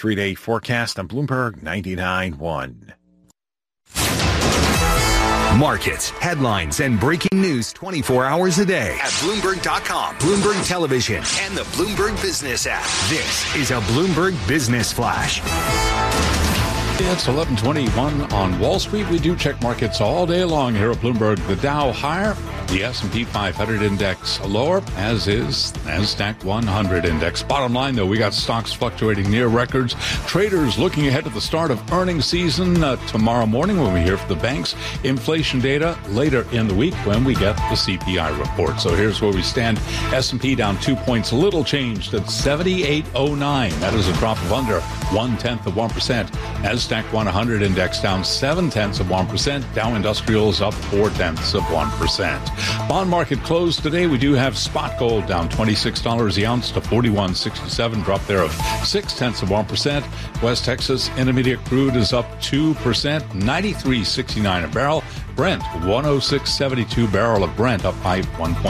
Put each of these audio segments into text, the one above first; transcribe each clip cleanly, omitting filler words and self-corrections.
3-day forecast on Bloomberg 99.1. Markets, headlines, and breaking news 24 hours a day at Bloomberg.com, Bloomberg Television, and the Bloomberg Business app. This is a Bloomberg Business Flash. It's 11:21 on Wall Street. We do check markets all day long here at Bloomberg. The Dow higher, the S&P 500 index lower, as is NASDAQ 100 index. Bottom line, though, we got stocks fluctuating near records. Traders looking ahead to the start of earnings season tomorrow morning when we hear from the banks. Inflation data later in the week when we get the CPI report. So here's where we stand. S&P down 2 points, little changed at 78.09. That is a drop of under 0.1%. NASDAQ 100 index down 0.7%. Dow Industrials up 0.4%. Bond market closed today. We do have spot gold down $26 the ounce to $41.67. Drop there of 0.6%. West Texas Intermediate crude is up 2%, $93.69 a barrel. Brent, 106.72 barrel of Brent, up by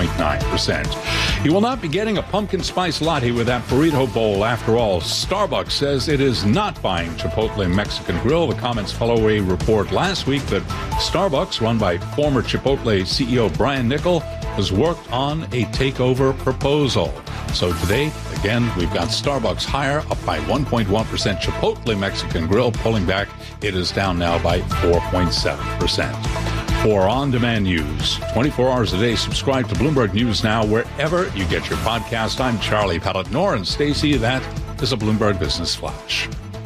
1.9%. You will not be getting a pumpkin spice latte with that burrito bowl. After all, Starbucks says it is not buying Chipotle Mexican Grill. The comments follow a report last week that Starbucks, run by former Chipotle CEO Brian Niccol, has worked on a takeover proposal. So today, again, we've got Starbucks higher, up by 1.1%. Chipotle Mexican Grill pulling back. It is down now by 4.7%. For on-demand news, 24 hours a day, subscribe to Bloomberg News Now wherever you get your podcast. I'm Charlie Palatnor, and Stacey, that is a Bloomberg Business Flash.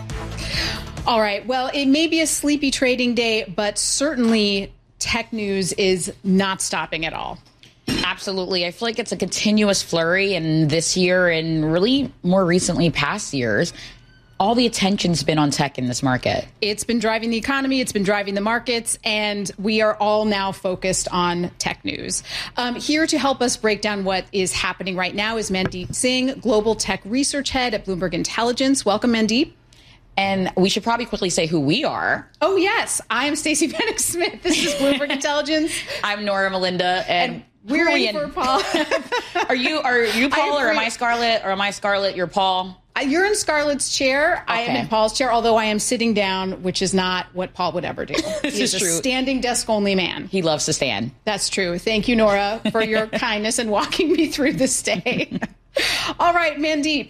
All right. Well, it may be a sleepy trading day, but certainly tech news is not stopping at all. Absolutely. I feel like it's a continuous flurry, and this year and really more recently past years, all the attention's been on tech in this market. It's been driving the economy. It's been driving the markets. And we are all now focused on tech news. Here to help us break down what is happening right now is Mandeep Singh, Global Tech Research Head at Bloomberg Intelligence. Welcome, Mandeep. And we should probably quickly say who we are. Oh, yes. I am Stacey Vanek Smith. This is Bloomberg Intelligence. I'm Nora Melinda. And we're in for Paul. Are you Paul, or am I Scarlett? Or am I Scarlett? You're Paul? You're in Scarlett's chair. Okay. I am in Paul's chair, although I am sitting down, which is not what Paul would ever do. This is is true. A standing desk-only man. He loves to stand. That's true. Thank you, Nora, for your kindness and walking me through this day. All right, Mandeep.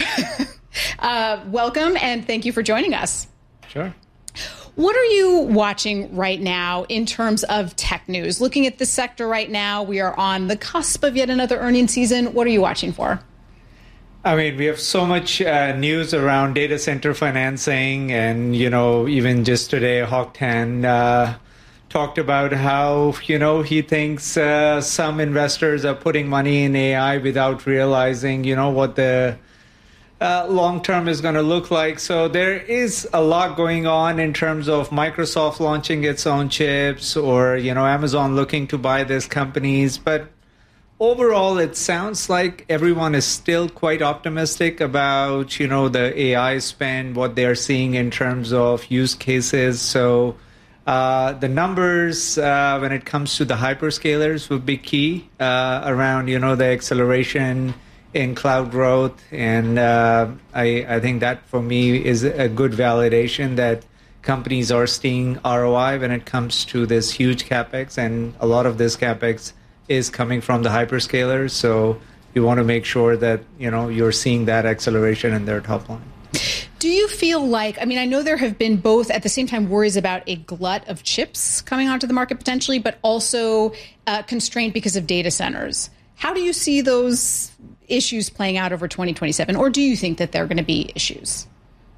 Welcome, and thank you for joining us. Sure. What are you watching right now in terms of tech news? Looking at the sector right now, we are on the cusp of yet another earnings season. What are you watching for? I mean, we have so much news around data center financing, and, even just today, Hock Tan talked about how, he thinks some investors are putting money in AI without realizing, what the long term is going to look like. So there is a lot going on in terms of Microsoft launching its own chips, or, Amazon looking to buy these companies. But overall, it sounds like everyone is still quite optimistic about, the AI spend, what they're seeing in terms of use cases. So the numbers when it comes to the hyperscalers will be key around, the acceleration in cloud growth. And I think that, for me, is a good validation that companies are seeing ROI when it comes to this huge CapEx. And a lot of this CapEx is coming from the hyperscalers. So you want to make sure that, you're seeing that acceleration in their top line. Do you feel like, I know there have been both at the same time worries about a glut of chips coming onto the market potentially, but also constraint because of data centers. How do you see those issues playing out over 2027? Or do you think that there are going to be issues?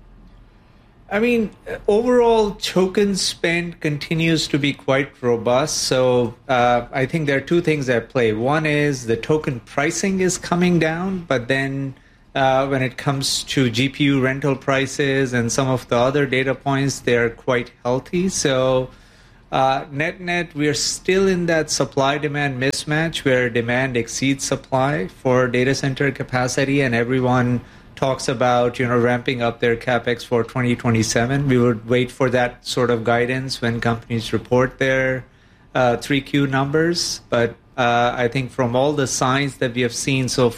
Overall, token spend continues to be quite robust. So I think there are two things at play. One is the token pricing is coming down, but then when it comes to GPU rental prices and some of the other data points, they're quite healthy. So net, we are still in that supply-demand mismatch where demand exceeds supply for data center capacity, and everyone talks about, ramping up their CapEx for 2027. We would wait for that sort of guidance when companies report their 3Q numbers. But I think from all the signs that we have seen so